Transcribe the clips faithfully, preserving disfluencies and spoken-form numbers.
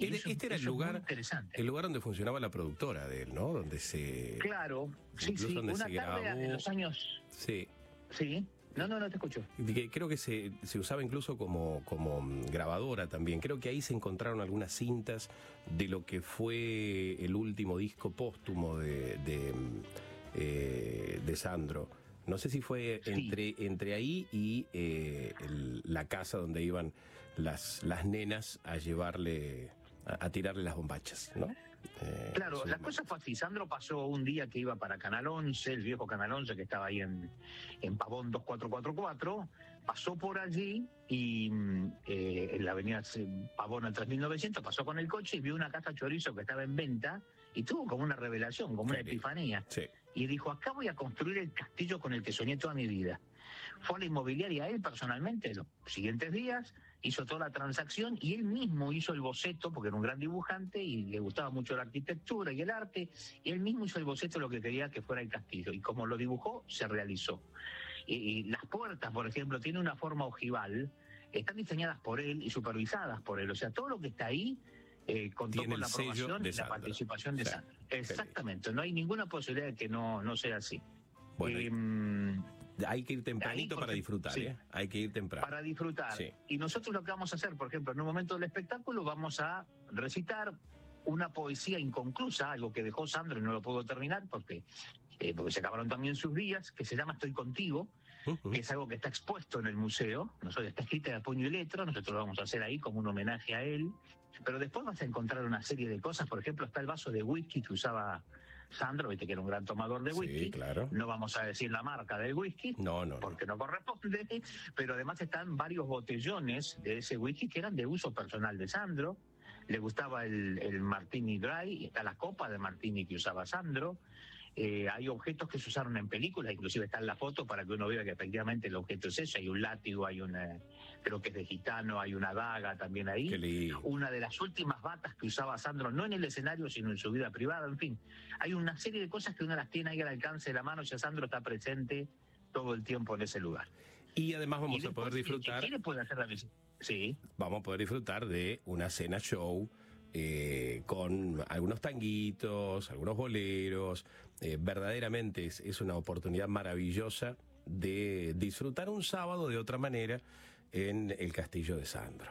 Este, eso, este era el eso es muy lugar, interesante. el lugar donde funcionaba la productora de él, ¿no? Donde se... Claro, sí, incluso sí, donde una se tarde grabó. en los años... Sí. Sí, no, no, no te escucho. Que creo que se, se usaba incluso como, como grabadora también. Creo que ahí se encontraron algunas cintas de lo que fue el último disco póstumo de, de, eh, de Sandro. No sé si fue Sí. entre, entre ahí y eh, el- la casa donde iban las, las nenas a llevarle, a, a tirarle las bombachas, ¿no? Eh, Claro, en su la momento. cosa fue así. Sandro pasó un día que iba para Canal once, el viejo Canal once que estaba ahí en, en Pavón dos cuatro cuatro cuatro, pasó por allí y mm, eh, en la avenida eh, Pavón al tres mil novecientos, pasó con el coche y vio una casa chorizo que estaba en venta y tuvo como una revelación, como una Qué lindo. epifanía. Sí. Y dijo, acá voy a construir el castillo con el que soñé toda mi vida. Fue a la inmobiliaria él personalmente los siguientes días, hizo toda la transacción y él mismo hizo el boceto, porque era un gran dibujante y le gustaba mucho la arquitectura y el arte, y él mismo hizo el boceto de lo que quería que fuera el castillo. Y como lo dibujó, se realizó. Y, y las puertas, por ejemplo, tienen una forma ojival, están diseñadas por él y supervisadas por él. O sea, todo lo que está ahí eh, contó Tiene con el la sello aprobación de y la Sandro. participación de Sí. Sandro. Exactamente, no hay ninguna posibilidad de que no, no sea así. Bueno, Eh, hay que ir tempranito ahí, para porque- disfrutar, sí. ¿eh? Hay que ir temprano. para disfrutar. Sí. Y nosotros lo que vamos a hacer, por ejemplo, en un momento del espectáculo vamos a recitar una poesía inconclusa, algo que dejó Sandro y no lo pudo terminar porque, eh, porque se acabaron también sus días, que se llama Estoy contigo, Uh-huh. que es algo que está expuesto en el museo. Nosotros está escrita de puño y letra, nosotros lo vamos a hacer ahí como un homenaje a él. Pero después vas a encontrar una serie de cosas, por ejemplo, está el vaso de whisky que usaba Sandro, viste que era un gran tomador de Sí, whisky. claro. No vamos a decir la marca del whisky, No, no, no. porque no corresponde, pero además están varios botellones de ese whisky que eran de uso personal de Sandro. Le gustaba el, el Martini Dry, y está la copa de Martini que usaba Sandro. Eh, hay objetos que se usaron en películas, inclusive está en la foto para que uno vea que efectivamente el objeto es ese. Hay un látigo, hay una, creo que es de gitano, hay una daga también ahí. Qué lindo. Una de las últimas batas que usaba Sandro, no en el escenario, sino en su vida privada, en fin. Hay una serie de cosas que uno las tiene ahí al alcance de la mano, ya Sandro está presente todo el tiempo en ese lugar. Y además vamos Y a poder después, disfrutar, ¿quién puede hacer la visita? Sí. vamos a poder disfrutar de una cena show eh, con algunos tanguitos, algunos boleros. Eh, verdaderamente es, es una oportunidad maravillosa de disfrutar un sábado de otra manera en el Castillo de Sandro.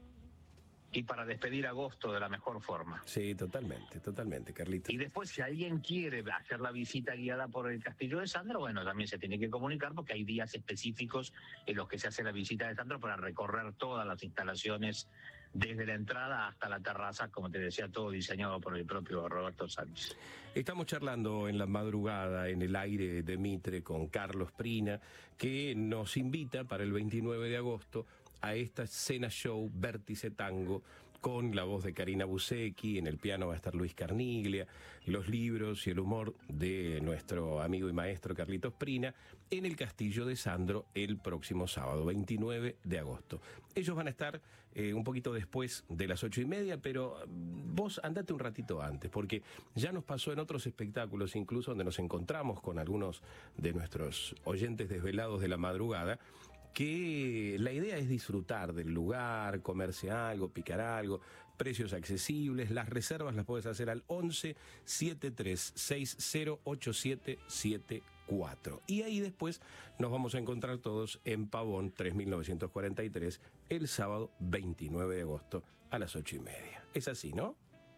Y para despedir agosto de la mejor forma. Sí, totalmente, totalmente, Carlitos. Y después, si alguien quiere hacer la visita guiada por el Castillo de Sandro, bueno, también se tiene que comunicar porque hay días específicos en los que se hace la visita de Sandro para recorrer todas las instalaciones, desde la entrada hasta la terraza, como te decía, todo diseñado por el propio Roberto Sánchez. Estamos charlando en la madrugada en el aire de Mitre con Carlos Prina, que nos invita para el veintinueve de agosto a esta cena show Vértice Tango con la voz de Karina Busecki, en el piano va a estar Luis Carniglia, los libros y el humor de nuestro amigo y maestro Carlitos Prina, en el Castillo de Sandro el próximo sábado, veintinueve de agosto. Ellos van a estar eh, un poquito después de las ocho y media, pero vos andate un ratito antes, porque ya nos pasó en otros espectáculos, incluso donde nos encontramos con algunos de nuestros oyentes desvelados de la madrugada, que la idea es disfrutar del lugar, comerse algo, picar algo, precios accesibles. Las reservas las puedes hacer al once, setenta y tres, sesenta, ochenta y siete setenta y cuatro. Y ahí después nos vamos a encontrar todos en Pavón tres mil novecientos cuarenta y tres el sábado veintinueve de agosto a las ocho y media. Es así, ¿no?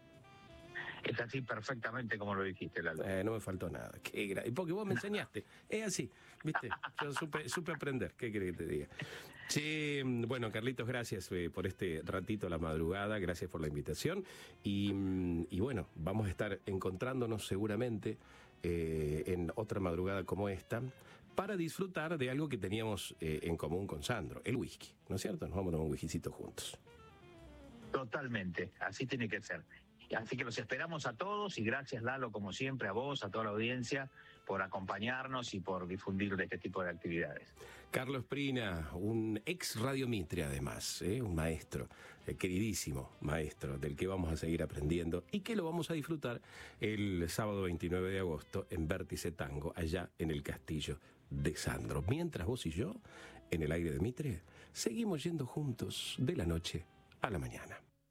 Es así perfectamente como lo dijiste, Lalo. Eh, no me faltó nada. Qué gra... Porque vos me enseñaste. Es así, ¿viste? Yo supe, supe aprender. ¿Qué querés que te diga? Sí, bueno, Carlitos, gracias eh, por este ratito a la madrugada. Gracias por la invitación. Y, y bueno, vamos a estar encontrándonos seguramente eh, en otra madrugada como esta para disfrutar de algo que teníamos eh, en común con Sandro, el whisky. ¿No es cierto? Nos vamos a tomar un whiskycito juntos. Totalmente, así tiene que ser. Así que los esperamos a todos y gracias, Lalo, como siempre, a vos, a toda la audiencia, por acompañarnos y por difundir este tipo de actividades. Carlos Prina, un ex Radio Mitre además, ¿eh? un maestro, eh, queridísimo maestro, del que vamos a seguir aprendiendo y que lo vamos a disfrutar el sábado veintinueve de agosto en Vértice Tango, allá en el Castillo de Sandro. Mientras vos y yo, en el aire de Mitre, seguimos yendo juntos de la noche a la mañana.